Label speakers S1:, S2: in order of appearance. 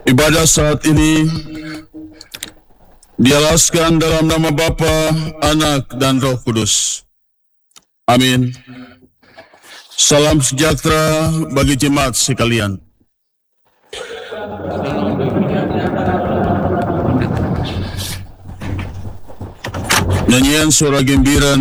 S1: Ibadah saat ini dialaskan dalam nama Bapa, Anak, dan Roh Kudus. Amin. Salam sejahtera bagi jemaat sekalian. Nyanyian suara gembira